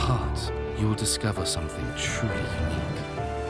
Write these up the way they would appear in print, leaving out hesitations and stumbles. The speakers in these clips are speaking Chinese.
heart, you will discover something truly unique.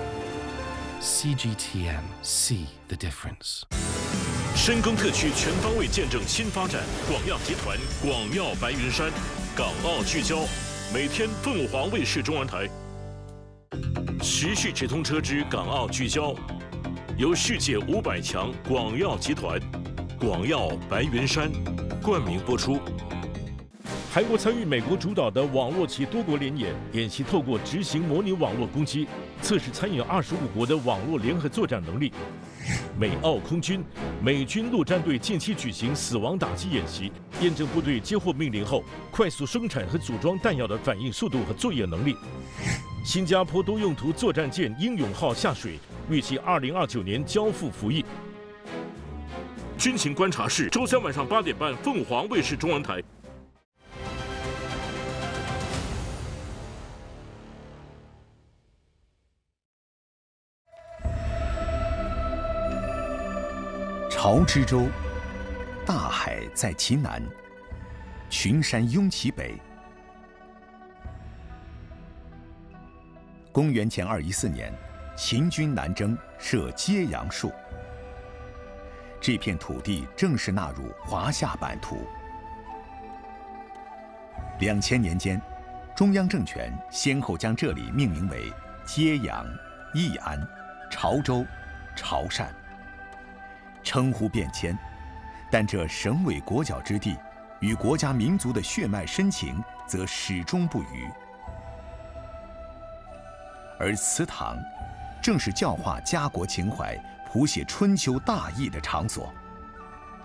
CGTN, see the difference. 深耕特区全方位见证新发展，广药集团、广药白云山，港澳聚焦，每天凤凰卫视中文台持续直通车之港澳聚焦，由世界500强广药集团、广药白云山冠名播出。韩国参与美国主导的网络及多国联演，演习透过执行模拟网络攻击，测试参与25国的网络联合作战能力。美澳空军、美军陆战队近期举行死亡打击演习，验证部队接获命令后快速生产和组装弹药的反应速度和作业能力。新加坡多用途作战舰英勇号下水，预计2029年交付服役。军情观察室，周三晚上8点半，凤凰卫视中文台。 潮之洲，大海在其南，群山拥其北。公元前214年，秦军南征，设揭阳戍。这片土地正式纳入华夏版图。2000年间，中央政权先后将这里命名为揭阳、义安、潮州、潮汕。称呼变迁，但这省委国角之地，与国家民族的血脉深情则始终不渝。而祠堂，正是教化家国情怀、谱写春秋大义的场所。